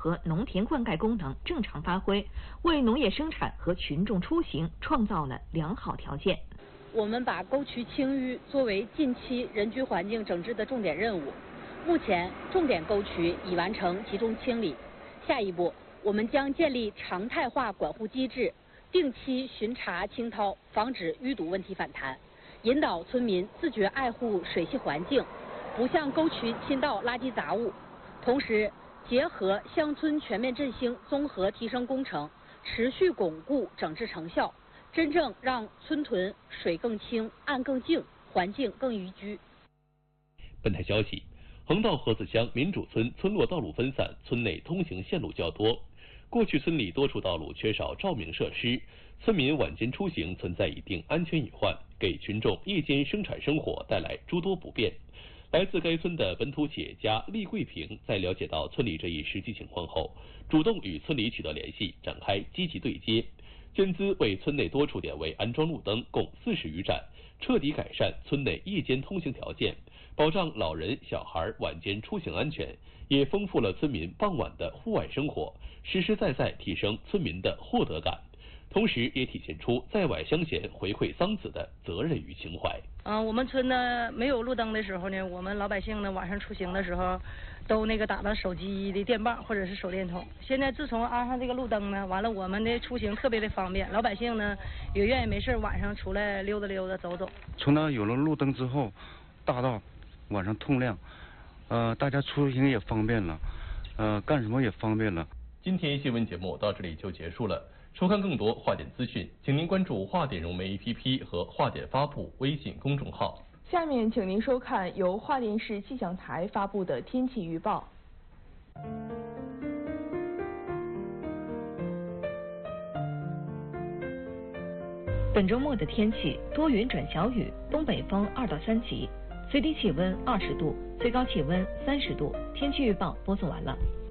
和农田灌溉功能正常发挥，为农业生产和群众出行创造了良好条件。 我们把沟渠清淤作为近期人居环境整治的重点任务。目前，重点沟渠已完成集中清理。下一步，我们将建立常态化管护机制，定期巡查清掏，防止淤堵问题反弹，引导村民自觉爱护水系环境，不向沟渠倾倒垃圾杂物。同时，结合乡村全面振兴综合提升工程，持续巩固整治成效。真正让村屯水更清、岸更净、环境更宜居。 本台消息，横道河子乡民主村村落道路分散，村内通行线路较多。过去村里多处道路缺少照明设施，村民晚间出行存在一定安全隐患，给群众夜间生产生活带来诸多不便。来自该村的本土企业家厉桂平在了解到村里这一实际情况后，主动与村里取得联系，展开积极对接。捐资为村内多处点位安装路灯共40余盏，彻底改善村内夜间通行条件，保障老人小孩晚间出行安全，也丰富了村民傍晚的户外生活，实实在在提升村民的获得感，同时也体现出在外乡贤回馈桑梓的责任与情怀。 我们村呢没有路灯的时候呢，我们老百姓呢晚上出行的时候，都打到手机的电棒或者是手电筒。现在自从安上这个路灯呢，完了我们的出行特别的方便，老百姓呢也愿意没事晚上出来溜达溜达走走。 从那有了路灯之后，大道晚上通亮，大家出行也方便了，干什么也方便了。 今天新闻节目到这里就结束了。收看更多话点资讯，请您关注话点融媒 APP 和话点发布微信公众号。 下面请您收看由华电市气象台发布的天气预报。 本周末的天气多云转小雨，东北风2到3级，最低气温20度，最高气温30度。天气预报播送完了。